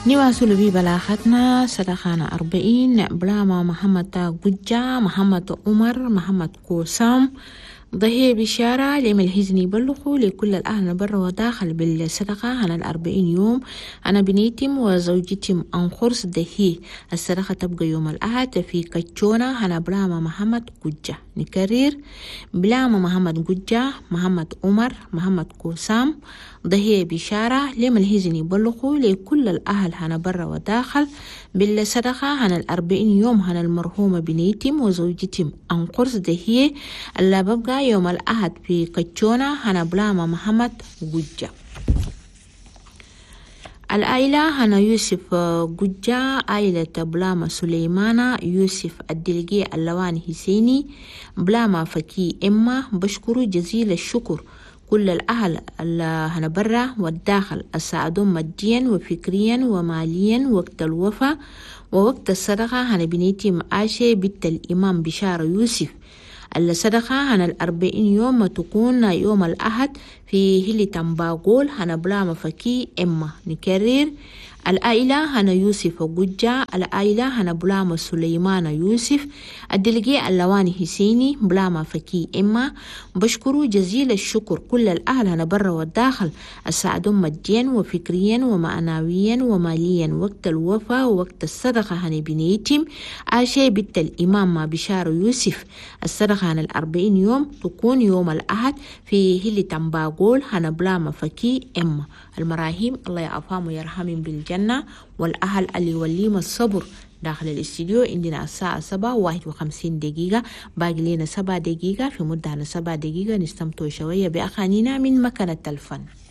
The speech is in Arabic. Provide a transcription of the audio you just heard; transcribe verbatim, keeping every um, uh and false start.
نواصل ببلاغتنا صدقنا أربعين بلاما محمد قجة محمد عمر محمد كوسام ضهي بشارة لم الهزني بلغوا لكل الأهل برا وداخل بالصدقة عن الأربعين يوم. أنا بنيتم وزوجتم أنخرس دهي الصدقة تبقى يوم الأحد في كتشونا أنا بلاما محمد قجة. نكرر بلاما محمد قجة محمد عمر محمد كوسام ضهي بشارة لم الهزني بلغوا لكل الأهل هنا برا وداخل بالصدقة عن الأربعين يوم هنا المرحومة بنيتم وزوجتم أنقرس دهي اللي ببقى يوم الأحد في كتشونا هنا بلاما محمد قجة. العائلة هنا يوسف قجة عائلة بلاما سليمانة يوسف الدلقي اللواني حسيني بلاما فكي إما بشكر جزيل الشكر كل الأهل اللي هنا برا والداخل الساعدون ماديا وفكريا وماليا وقت الوفاة ووقت الصدقة هنا بنيتي معاشي بنت الإمام بشارة يوسف اللي صدقة هنا الأربعين يوم ما تكون يوم الأحد في هلي تنباقول هنا بلا مفكي إما. نكرر العائلة هنا يوسف وقجة العائلة هنا بلاما سليمان يوسف الدلقي اللواني حسيني بلاما فكي إما بشكروا جزيل الشكر كل الأهل هنا برا والداخل الساعدون ماديا وفكريا ومعنويا وماليا وقت الوفاة ووقت الصدقة هنا بنيتم عاشي بنت الإمام ما بشار يوسف الصدقة هنا الأربعين يوم تكون يوم الأحد في هلي تنباقول هنا بلاما فكي إما. المراهيم الله يعفهم ويرحمهم بالجنة والأهل اللي يوليهم الصبر. داخل الاستديو عندنا الساعة سبعة واحد وخمسين دقيقة باقي لنا سبعة دقيقة في مدة سبعة دقيقة نستمتع شوية بأغانينا من مكان التلفن.